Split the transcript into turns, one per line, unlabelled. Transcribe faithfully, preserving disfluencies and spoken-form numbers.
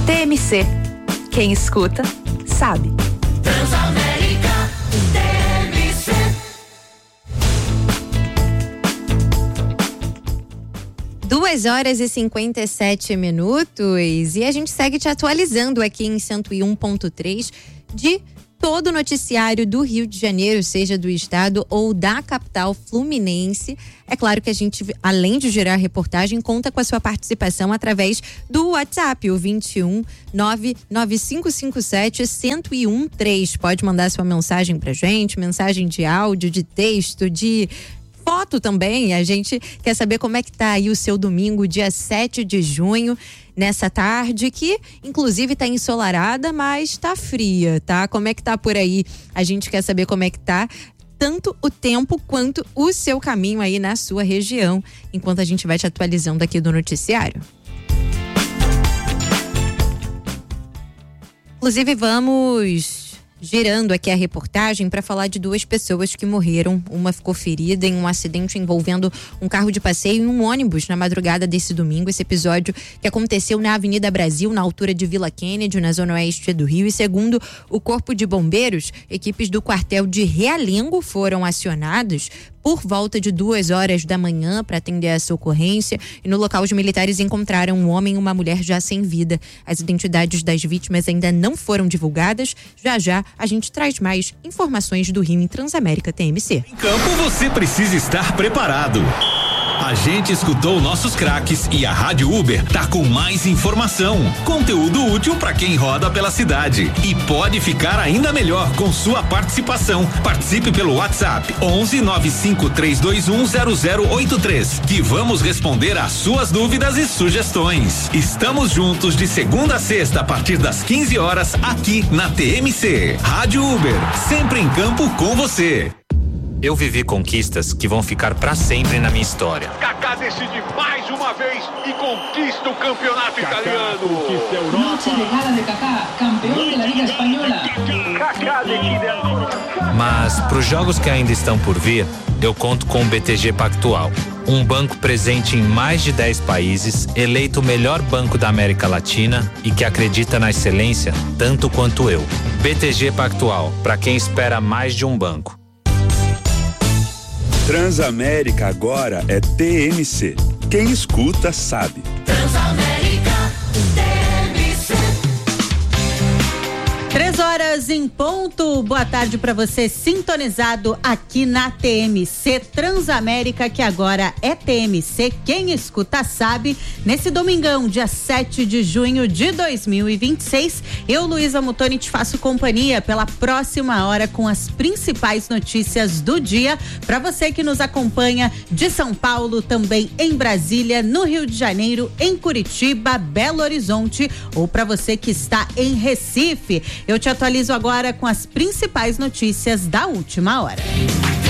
T M C. Quem escuta, sabe.
Transamérica T M C.
Duas horas e cinquenta e sete minutos e a gente segue te atualizando aqui em cento e um ponto três de todo o noticiário do Rio de Janeiro, seja do estado ou da capital fluminense. É claro que a gente, além de gerar reportagem, conta com a sua participação através do WhatsApp, o vinte e um, nove nove cinco cinco sete, zero um três. Pode mandar sua mensagem pra gente, mensagem de áudio, de texto, de foto também. A gente quer saber como é que tá aí o seu domingo, dia sete de junho, nessa tarde que inclusive tá ensolarada, mas tá fria, tá? Como é que tá por aí? A gente quer saber como é que tá tanto o tempo quanto o seu caminho aí na sua região, enquanto a gente vai te atualizando aqui do noticiário. Inclusive, vamos girando aqui a reportagem para falar de duas pessoas que morreram. Uma ficou ferida em um acidente envolvendo um carro de passeio e um ônibus na madrugada desse domingo. Esse episódio que aconteceu na Avenida Brasil, na altura de Vila Kennedy, na zona oeste do Rio. E segundo o Corpo de Bombeiros, equipes do quartel de Realengo foram acionados por volta de duas horas da manhã para atender essa ocorrência. E no local, os militares encontraram um homem e uma mulher já sem vida. As identidades das vítimas ainda não foram divulgadas. Já já a gente traz mais informações do Rio em Transamérica T M C.
Em campo você precisa estar preparado. A gente escutou nossos craques e a Rádio Uber tá com mais informação, conteúdo útil para quem roda pela cidade e pode ficar ainda melhor com sua participação. Participe pelo WhatsApp onze nove cinco três dois um zero zero oito três que vamos responder às suas dúvidas e sugestões. Estamos juntos de segunda a sexta a partir das quinze horas aqui na T M C. Rádio Uber, sempre em campo com você.
Eu vivi conquistas que vão ficar pra sempre na minha história.
Kaká decide mais uma vez e conquista o campeonato Kaká italiano.
Conquista a Europa. Noche de gala de Kaká, campeão da Liga Espanhola.
Kaká decide agora.
Mas pros jogos que ainda estão por vir, eu conto com o B T G Pactual. Um banco presente em mais de dez países, eleito o melhor banco da América Latina e que acredita na excelência tanto quanto eu. B T G Pactual, pra quem espera mais de um banco.
Transamérica agora é T M C. Quem escuta sabe.
Transamérica T M C.
Três horas em ponto. Boa tarde para você sintonizado aqui na T M C Transamérica, que agora é T M C. Quem escuta sabe. Nesse domingão, dia sete de junho de dois mil e vinte e seis, eu, Luísa Mutoni, te faço companhia pela próxima hora com as principais notícias do dia. Para você que nos acompanha de São Paulo, também em Brasília, no Rio de Janeiro, em Curitiba, Belo Horizonte, ou para você que está em Recife. Eu te atualizo agora com as principais notícias da última hora.